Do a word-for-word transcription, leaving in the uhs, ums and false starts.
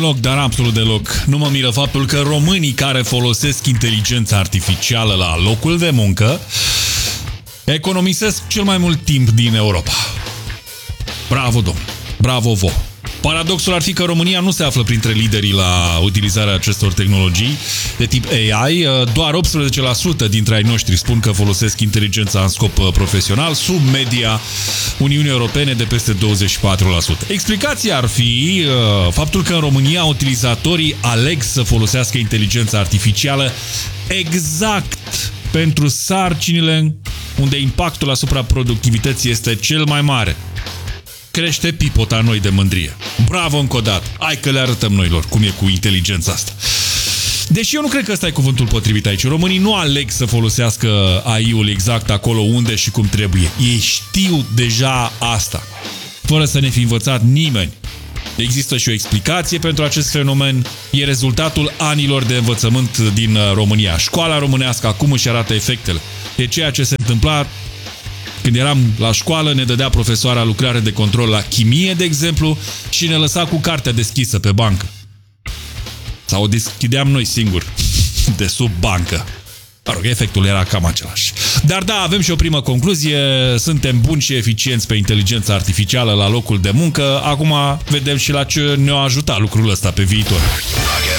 Deloc, dar absolut deloc. Nu mă miră faptul că românii care folosesc inteligența artificială la locul de muncă economisesc cel mai mult timp din Europa. Bravo, domn! Bravo, vo! Paradoxul ar fi că România nu se află printre liderii la utilizarea acestor tehnologii de tip A I. Doar optsprezece la sută dintre ai noștri spun că folosesc inteligența în scop profesional, sub media Uniunii Europene de peste douăzeci și patru la sută. Explicația ar fi uh, faptul că în România utilizatorii aleg să folosească inteligența artificială exact pentru sarcinile unde impactul asupra productivității este cel mai mare. Crește pipota noi de mândrie. Bravo încă o dată! Hai că le arătăm noilor cum e cu inteligența asta. Deși eu nu cred că ăsta e cuvântul potrivit aici. Românii nu aleg să folosească A I-ul exact acolo unde și cum trebuie. Ei știu deja asta. Fără să ne fi învățat nimeni. Există și o explicație pentru acest fenomen. E rezultatul anilor de învățământ din România. Școala românească acum își arată efectele. E ceea ce se întâmpla când eram la școală, ne dădea profesoara lucrare de control la chimie, de exemplu, și ne lăsa cu cartea deschisă pe bancă. Sau o deschideam noi singuri, de sub bancă. Mă rog, efectul era cam același. Dar da, avem și o primă concluzie. Suntem buni și eficienți pe inteligența artificială la locul de muncă. Acum vedem și la ce ne-a ajutat lucrul ăsta pe viitor.